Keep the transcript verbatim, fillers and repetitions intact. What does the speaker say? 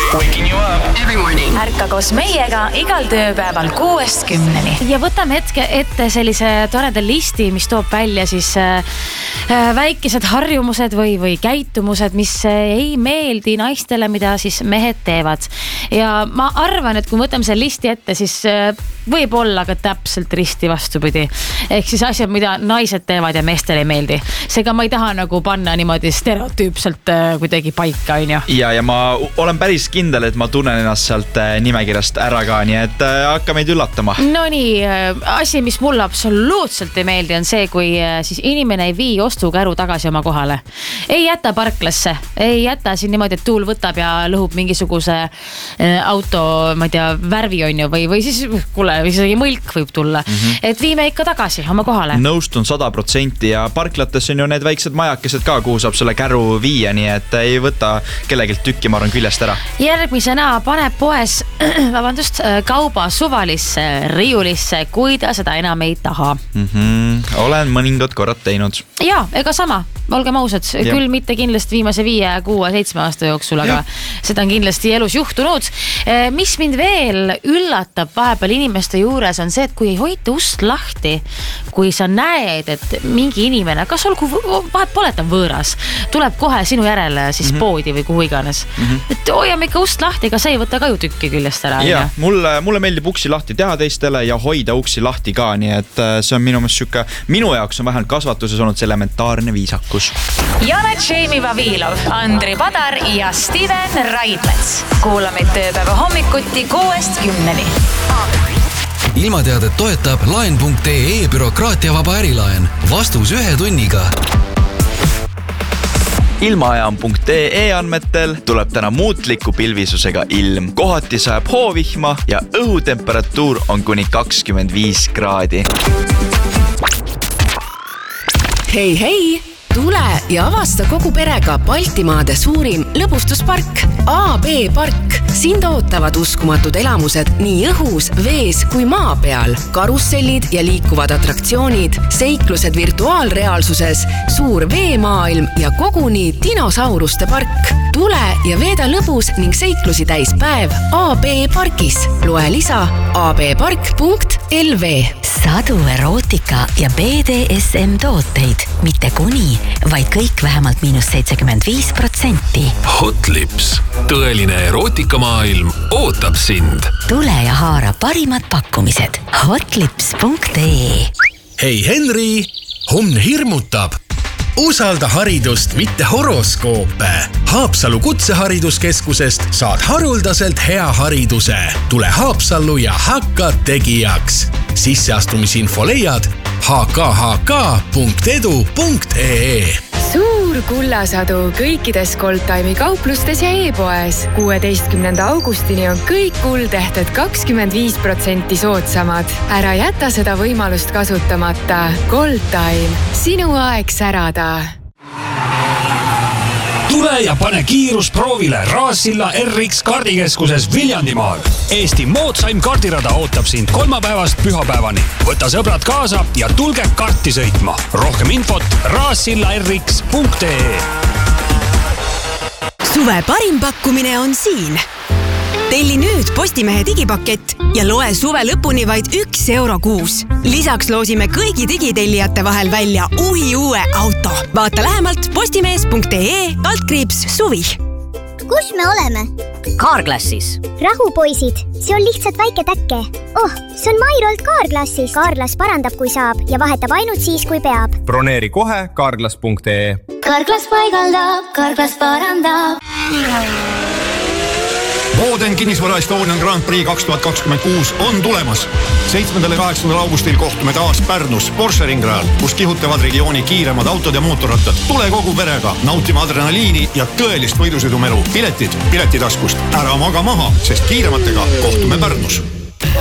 Waking you up every morning. Ärka koos meiega igal tööpäeval kuuest kümneni. Ja võtame hetke ette sellise toreda listi, mis toob välja siis äh, väikesed harjumused või, või käitumused, mis ei meeldi naistele, mida siis mehed teevad. Ja ma arvan, et kui võtame selle listi ette, siis äh, võib olla ka täpselt risti vastupidi. Ehk siis asjad, mida naised teevad ja meestele ei meeldi. Seega ma ei taha nagu panna niimoodi stereotüüpselt äh, kuidagi paika, on ju. Ja, ja ma olen päris kindel, et ma tunnen ennast sealt nimekirjast ära ka, nii et äh, hakka meid üllatama. No nii, asi, mis mulle absoluutselt ei meeldi, on see, kui äh, siis inimene ei vii ostukäru tagasi oma kohale. Ei jäta parklasse, ei jäta siin niimoodi, et tuul võtab ja lõhub mingisuguse äh, auto, ma ei tea, värvi on ju, või, või siis, kuule, isegi mõlk võib tulla. Mm-hmm. Et viime ikka tagasi oma kohale. Nõustun sada protsenti ja parklates on ju need väiksed majakesed ka, kuhu saab selle käru viia, nii et ei võta kellegilt tükki, ma arvan, küljest ära. Järgmisena pane poes vabandust, kauba suvalisse riiulisse, kui ta seda enam ei taha. Mm-hmm. Olen mõningad korrad teinud. Ja, ega sama. Olgem ausad, ja. Küll mitte kindlasti viimase viie, kuue, seitsme aasta jooksul, aga ja. Seda on kindlasti elus juhtunud. Mis mind veel üllatab vahepeal inimeste juures on see, et kui ei hoita ust lahti, kui sa näed, et mingi inimene, kas olgu vahet pole, et on võõras, tuleb kohe sinu järele siis mm-hmm. poodi või kuhu iganes. Mm-hmm. Et hoiame ikka ust lahti, ega see ei võta ka ju tükki küljest ära. Ja, mulle, mulle meeldib uksi lahti teha teistele ja hoida uksi lahti ka, nii et see on minu mõttes süke, minu jaoks on vähemalt kasvatuses olnud see elementaarne viisakus. Janet Jamie Vavilov, Andri Padar ja Steven Raidmets. Kuula meid tööpäeva hommikuti kuuest kümneni. Ilmateadet toetab laen punkt ee bürokraatiavaba ärilaen. Vastus ühe tunniga. Ilmaajam punkt ee andmetel tuleb täna muutliku pilvisusega ilm. Kohati sajab hoovihma ja õhutemperatuur on kuni kakskümmend viis kraadi. Hei, hei! Tule ja avasta kogu perega Baltimaade suurim lõbustuspark A B park. Sind ootavad uskumatud elamused nii õhus, vees kui maa peal. Karussellid ja liikuvad atraktsioonid, seiklused virtuaalreaalsuses, suur veemaailm ja koguni dinosauruste park. Tule ja veeda lõbus ning seiklusi täis päev A B parkis. Loe lisa a b park punkt l v. Sadu erootika ja B D S M tooteid, mitte kuni, vaid kõik vähemalt miinus seitsekümmend viis protsenti. Hot Lips, tõeline erootikamaailm ootab sind. Tule ja haara parimad pakkumised. hotlips punkt ee. Hei Henri, homne hirmutab. Usalda haridust, mitte horoskoope. Haapsalu kutsehariduskeskusest saad haruldaselt hea hariduse. Tule Haapsallu ja hakka tegijaks. Sisseastumisinfo leiad h k h k punkt edu punkt ee. Suur kullasadu kõikides Goldtime'i kauplustes ja e-poes. kuueteistkümnenda augustini on kõik kuldehted kakskümmend viis protsenti soodsamad. Ära jäta seda võimalust kasutamata. Goldtime. Sinu aeg särada. Tule ja pane kiirus proovile Raassilla R X kaardikeskuses Viljandimaal. Eesti moodsaim kaardirada ootab sind kolmapäevast pühapäevani. Võta sõbrad kaasa ja tulge karti sõitma. Rohkem infot raassilla r x punkt ee. Suve parim pakkumine on siin. Telli nüüd Postimehe digipakett ja loe suve lõpuni vaid üks euro kuus. Lisaks loosime kõigi digitellijate vahel välja uhi uue auto. Vaata lähemalt postimees punkt ee altkriips suvi. Kus me oleme? Carglassis. Rahu poisid, see on lihtsalt väike täkke. Oh, see on Mairolt Carglassis. Carglass parandab, kui saab ja vahetab ainult siis, kui peab. Broneeri kohe carglass punkt ee. Carglass paigaldab, Carglass parandab. Mooden kinnisvara Estonian Grand Prix kaks tuhat kakskümmend kuus on tulemas. seitsmendal ja kaheksandal augustil kohtume taas Pärnus Porsche ringrajal, kus kihutavad regiooni kiiremad autod ja mootorrattad. Tule kogu perega nautima adrenaliini ja tõelist võidusõidumelu. Piletid pileti taskust. Ära maga maha, sest kiirematega kohtume Pärnus.